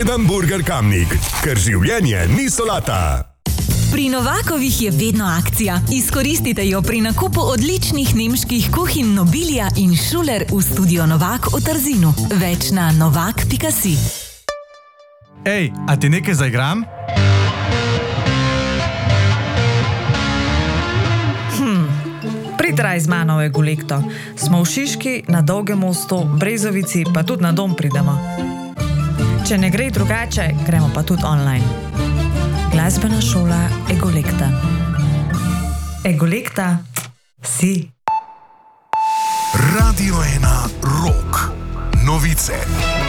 Eden Burger Kamnik, ker življenje ni solata. Pri Novakovih je vedno akcija. Izkoristite jo pri nakupu odličnih nemških kuhinj Nobilia in Schuler v studio Novak v Trzinu. Več na novak.si. Ej, a ti nekaj zaigram? Pritraj z mano, Egolekto. Smo v Šiški, na Dolgem mostu, Brezovici, pa tudi na dom pridemo. Če ne gre drugače, gremo pa tudi online. Glasbena šola Egolekta. Egolekta si. Radio 1 Rock. Novice.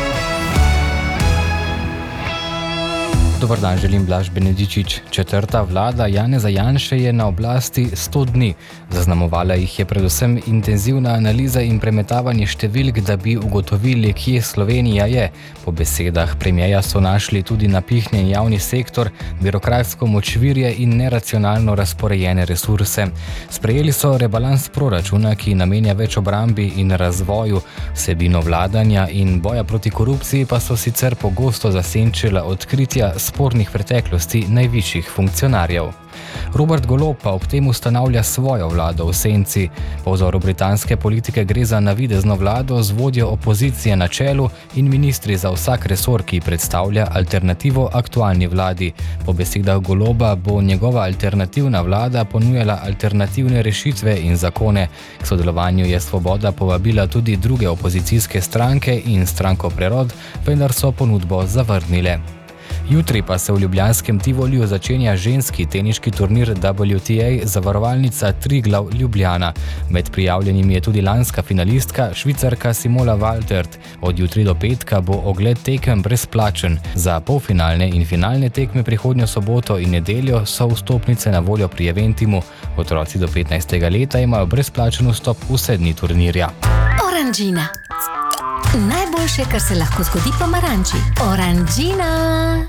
Dobar dan, želim Blaž Benedičič. Četrta vlada Janeza Janše je na oblasti 100 dni. Zaznamovala jih je predvsem intenzivna analiza in premetavanje številk, da bi ugotovili, kje Slovenija je. Po besedah premierja so našli tudi napihnjen javni sektor, birokratsko močvirje in neracionalno razporejene resurse. Sprejeli so rebalans proračuna, ki namenja več obrambi in razvoju. Vsebino vladanja in boja proti korupciji pa so sicer pogosto zasenčila odkritja spornih preteklosti najvišjih funkcionarjev. Robert Golob pa ob tem ustanavlja svojo vlado v senci. Po vzoru britanske politike gre za navidezno vlado z vodjo opozicije na čelu in ministri za vsak resor, ki predstavlja alternativo aktualni vladi. Po besedah Goloba bo njegova alternativna vlada ponujala alternativne rešitve in zakone. K sodelovanju je Svoboda povabila tudi druge opozicijske stranke in stranko Prerod, vendar so ponudbo zavrnile. Jutri pa se v ljubljanskem Tivoliju začenja ženski teniški turnir WTA Zavarovalnica Triglav Ljubljana. Med prijavljenimi je tudi lanska finalistka, Švicarka Simona Waltert. Od jutri do petka bo ogled tekem brezplačen. Za polfinalne in finalne tekme prihodnjo soboto in nedeljo so vstopnice na voljo pri Eventimu. Otroci do 15. leta imajo brezplačen vstop vse dni turnirja. Oranžina. Najboljše, kar se lahko zgodi pomaranči. Oranžina.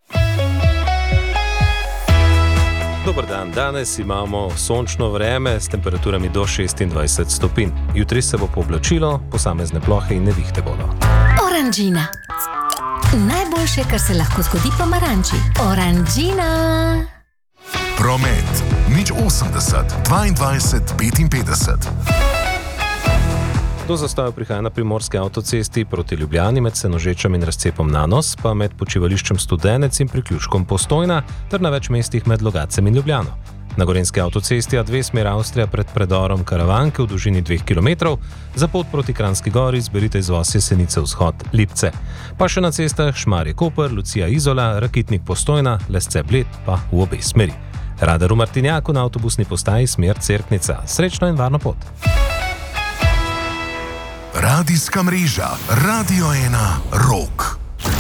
Dobar dan, danes imamo sončno vreme s temperaturami do 26 stopinj. Jutri se bo pooblačilo, posamezne plohe in nevihte bodo. Oranžina. Najboljše, kar se lahko zgodi pomaranči. Oranžina. Promet. 080 22 55. Do zastoja prihaja na primorski avtocesti proti Ljubljani med Senožečem in razcepom Nanos, pa med počivališčem Studenec in priključkom Postojna, ter na več mestih med Logacem in Ljubljano. Na gorenjski avtocesti A2 smer Avstrija pred predorom Karavanke v dolžini 2 km, za pot proti Kranjski Gori izberite izvoz Jesenice vzhod Lipce. Pa še na cestah Šmarje-Koper, Lucija-Izola, Rakitnik Postojna, Lesce-Bled pa v obe smeri. Radar v Martinjaku na avtobusni postaji smer Cerknica. Srečno in varno pot. Radijska mreža Radio 1 Rock.